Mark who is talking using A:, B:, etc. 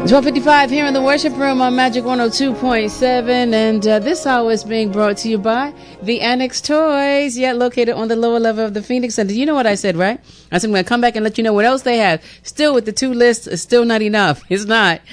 A: 12:55 here in the worship room on Magic 102.7, and this hour is being brought to you by the Annex Toys, located on the lower level of the Phoenix Center. You know what I said, right? I said I'm going to come back and let you know what else they have. Still, with the two lists, it's still not enough. It's not.